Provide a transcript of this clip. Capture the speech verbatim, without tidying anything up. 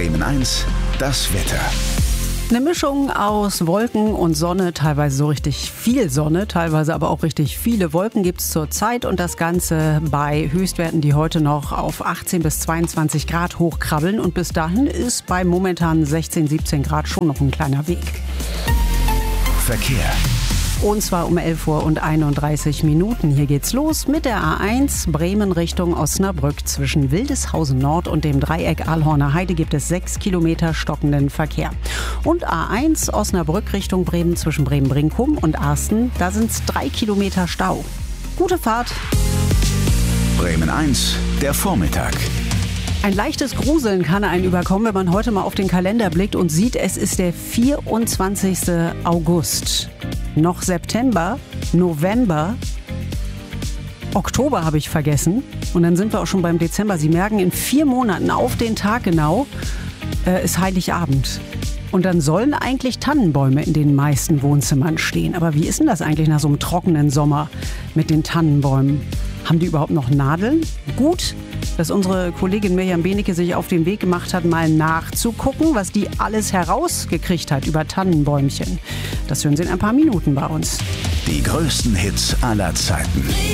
Bremen eins, das Wetter. Eine Mischung aus Wolken und Sonne, teilweise so richtig viel Sonne, teilweise aber auch richtig viele Wolken gibt es zurzeit und das Ganze bei Höchstwerten, die heute noch auf achtzehn bis zweiundzwanzig Grad hochkrabbeln und bis dahin ist bei momentan sechzehn, siebzehn Grad schon noch ein kleiner Weg. Verkehr. Und zwar um elf Uhr und einunddreißig Minuten. Hier geht's los mit der A eins Bremen Richtung Osnabrück. Zwischen Wildeshausen Nord und dem Dreieck Ahlhorner Heide gibt es sechs Kilometer stockenden Verkehr. Und A eins Osnabrück Richtung Bremen zwischen Bremen-Brinkum und Arsten, da sind's drei Kilometer Stau. Gute Fahrt. Bremen eins, der Vormittag. Ein leichtes Gruseln kann einen überkommen, wenn man heute mal auf den Kalender blickt und sieht, es ist der vierundzwanzigste August. Noch September, November, Oktober habe ich vergessen. Und dann sind wir auch schon beim Dezember. Sie merken, in vier Monaten auf den Tag genau äh, ist Heiligabend. Und dann sollen eigentlich Tannenbäume in den meisten Wohnzimmern stehen. Aber wie ist denn das eigentlich nach so einem trockenen Sommer mit den Tannenbäumen? Haben die überhaupt noch Nadeln? Gut, dass unsere Kollegin Mirjam Benecke sich auf den Weg gemacht hat, mal nachzugucken, was die alles herausgekriegt hat über Tannenbäumchen. Das hören Sie in ein paar Minuten bei uns. Die größten Hits aller Zeiten.